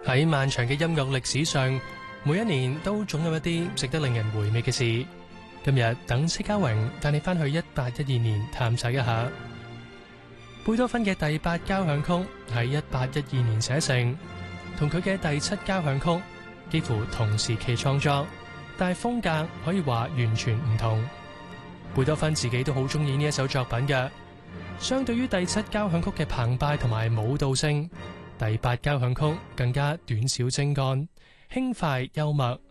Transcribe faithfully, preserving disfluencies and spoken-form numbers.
喺漫長嘅音樂歷史上，每一年都總有一啲值得令人回味嘅事。今日等戚家榮帶你翻去一八一二年探查一下。貝多芬嘅第八交響曲喺一八一二年寫成，同佢嘅第七交響曲幾乎同時期創作，但係風格可以話完全唔同。貝多芬自己都好中意呢一首作品嘅。相對於第七交響曲嘅澎湃同埋舞蹈性，第八交響曲更加短小精幹、輕快幽默，